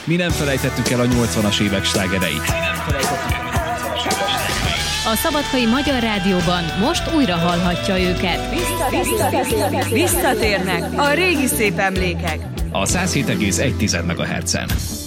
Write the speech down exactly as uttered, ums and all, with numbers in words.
Mi nem felejtettük el a nyolcvanas évek slágereit. A Szabadkai Magyar Rádióban most újra hallhatja őket. Visszatérnek, visszatérnek a régi szép emlékek. A száz hét egész egy MHz-en.